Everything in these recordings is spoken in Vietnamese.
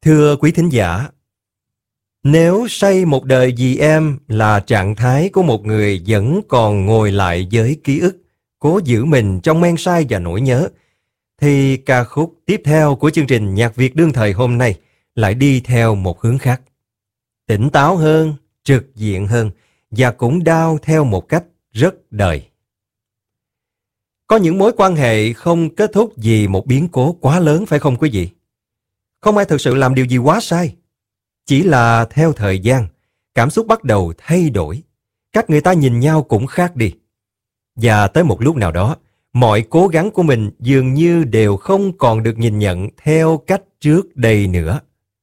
Thưa quý thính giả, nếu say một đời vì em là trạng thái của một người vẫn còn ngồi lại với ký ức, cố giữ mình trong men say và nỗi nhớ, thì ca khúc tiếp theo của chương trình Nhạc Việt đương thời hôm nay lại đi theo một hướng khác. Tỉnh táo hơn, trực diện hơn và cũng đau theo một cách rất đời. Có những mối quan hệ không kết thúc vì một biến cố quá lớn, phải không quý vị? Không ai thực sự làm điều gì quá sai. Chỉ là theo thời gian, cảm xúc bắt đầu thay đổi. Cách người ta nhìn nhau cũng khác đi. Và tới một lúc nào đó, mọi cố gắng của mình dường như đều không còn được nhìn nhận theo cách trước đây nữa.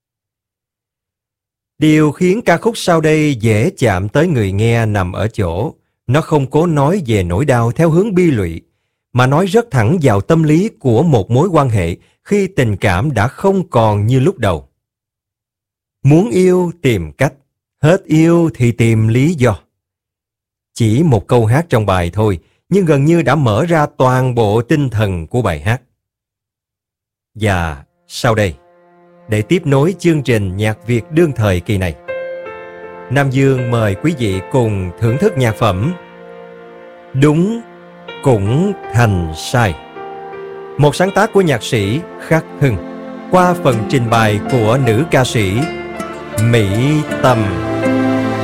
Điều khiến ca khúc sau đây dễ chạm tới người nghe nằm ở chỗ nó không cố nói về nỗi đau theo hướng bi lụy, mà nói rất thẳng vào tâm lý của một mối quan hệ khi tình cảm đã không còn như lúc đầu. Muốn yêu tìm cách, hết yêu thì tìm lý do. Chỉ một câu hát trong bài thôi, nhưng gần như đã mở ra toàn bộ tinh thần của bài hát. Và sau đây, để tiếp nối chương trình Nhạc Việt đương thời kỳ này, Nam Dương mời quý vị cùng thưởng thức nhạc phẩm Đúng Cũng Thành Sai, một sáng tác của nhạc sĩ Khắc Hưng, qua phần trình bày của nữ ca sĩ Mỹ Tâm.